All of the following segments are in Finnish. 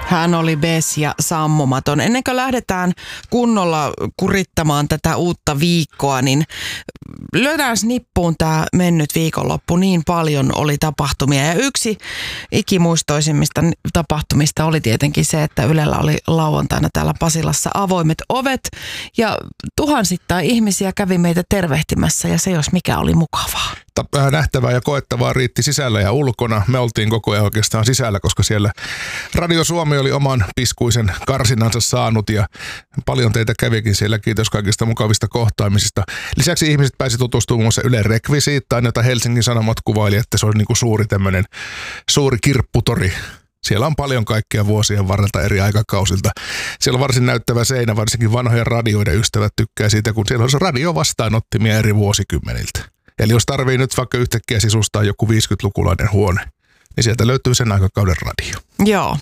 Hän oli Bes ja sammumaton. Ennen kuin lähdetään kunnolla kurittamaan tätä uutta viikkoa, niin lyödään nippuun tämä mennyt viikonloppu. Niin paljon oli tapahtumia. Ja yksi ikimuistoisimmista tapahtumista oli tietenkin se, että Ylellä oli lauantaina täällä Pasilassa avoimet ovet. Ja tuhansittain ihmisiä kävi meitä tervehtimässä ja se jos mikä oli mukavaa. Nähtävää ja koettavaa riitti sisällä ja ulkona. Me oltiin koko ajan oikeastaan sisällä, koska siellä Radio Suomi oli oman piskuisen karsinansa saanut ja paljon teitä kävikin siellä. Kiitos kaikista mukavista kohtaamisista. Lisäksi ihmiset pääsi tutustumaan muun muassa Ylen rekvisiittaan, jota Helsingin Sanomat kuvaili, että se oli niin kuin suuri kirpputori. Siellä on paljon kaikkea vuosien varrelta eri aikakausilta. Siellä on varsin näyttävä seinä, varsinkin vanhojen radioiden ystävät tykkää siitä, kun siellä on se radiovastaanottimia eri vuosikymmeniltä. Eli jos tarvii nyt vaikka yhtäkkiä sisustaa joku 50-lukulainen huone, niin sieltä löytyy sen aikakauden radio. Joo.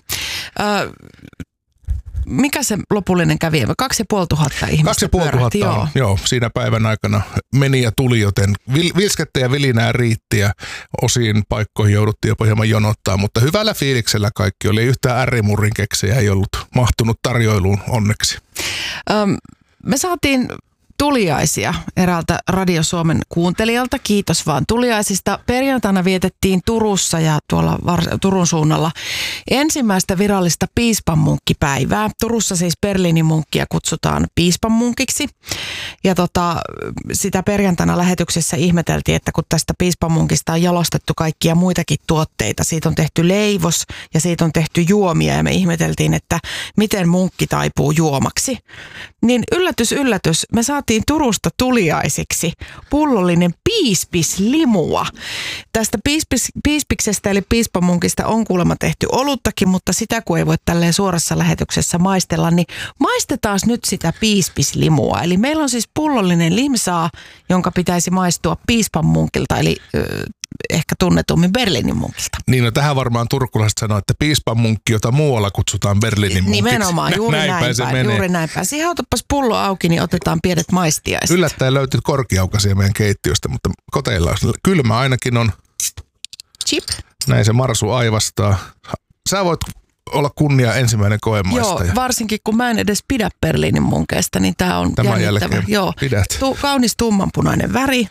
Mikä se lopullinen kävi? 2500 ihmistä pyörähti. Joo, siinä päivän aikana meni ja tuli, joten vilskettä ja vilinää riitti ja osiin paikkoihin jouduttiin jopa hieman jonottaa, mutta hyvällä fiiliksellä kaikki oli. Yhtään ärrimurrin keksejä ei ollut mahtunut tarjoiluun onneksi. Me saatiin tuliaisia eräältä Radio Suomen kuuntelijalta. Kiitos vaan tuliaisista. Perjantaina vietettiin Turussa ja tuolla Turun suunnalla ensimmäistä virallista piispanmunkkipäivää. Turussa siis Berliinin munkkia kutsutaan piispanmunkiksi. Ja sitä perjantaina lähetyksessä ihmeteltiin, että kun tästä piispanmunkista on jalostettu kaikkia muitakin tuotteita. Siitä on tehty leivos ja siitä on tehty juomia ja me ihmeteltiin, että miten munkki taipuu juomaksi. Niin yllätys, me saatiin Turusta tuliaisiksi pullollinen piispislimua. Tästä piispiksestä eli piispamunkista on kuulemma tehty oluttakin, mutta sitä kun ei voi tälleen suorassa lähetyksessä maistella, niin maistetaan nyt sitä piispislimua. Eli meillä on siis pullollinen limsaa, jonka pitäisi maistua piispanmunkilta, eli ehkä tunnetummin Berliinin munkista. Niin, no tähän varmaan turkulaiset sanoo, että piispanmunkki, jota muualla kutsutaan Berliinin munkiksi. Nimenomaan, juuri näin päin. Siihen otapas pullo auki, niin otetaan pienet maistiaiset. Yllättäen löytyy korkeaukaisia meidän keittiöstä, mutta koteilla kylmä ainakin on. Chip. Näin se Marsu aivastaa. Sä voit olla kunnia ensimmäinen koemaistaja. Joo, varsinkin kun mä en edes pidä Berliinin munkeista, niin tää on tämän jännittävä. Joo. Pidät. Kaunis tummanpunainen väri.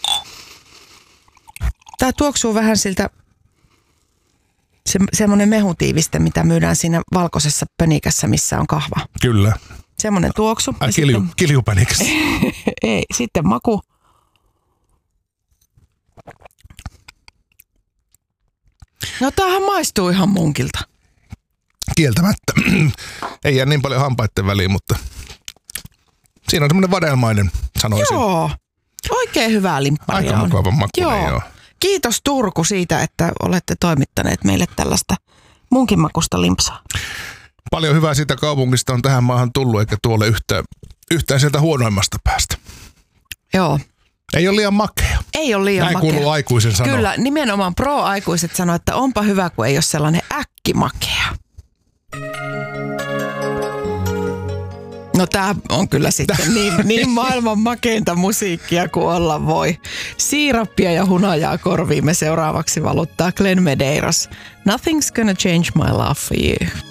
Tää tuoksuu vähän siltä semmoinen mehutiiviste, mitä myydään siinä valkoisessa pönikässä, missä on kahva. Kyllä. Semmoinen tuoksu. Kiljupönikässä. Ei, sitten maku. No tämähän maistuu ihan munkilta. Kieltämättä. Ei jää niin paljon hampaitten väliin, mutta siinä on semmoinen vadelmainen, sanoisin. Joo, oikein hyvää limpparia. Aika mukavan makuinen, joo. Kiitos Turku siitä, että olette toimittaneet meille tällaista munkinmakusta limpsaa. Paljon hyvää siitä kaupungista on tähän maahan tullut, eikä tuolle yhtään sieltä huonoimmasta päästä. Joo. Ei ole liian makea. Ei ole liian makea. Näin kuuluu aikuisen sanoa. Kyllä, nimenomaan pro-aikuiset sanoo, että onpa hyvä, kun ei ole sellainen äkkimakea. No tää on kyllä sitten niin maailman makeinta musiikkia kuin olla voi. Siirappia ja hunajaa korviimme seuraavaksi valuttaa Glenn Medeiros. Nothing's gonna change my love for you.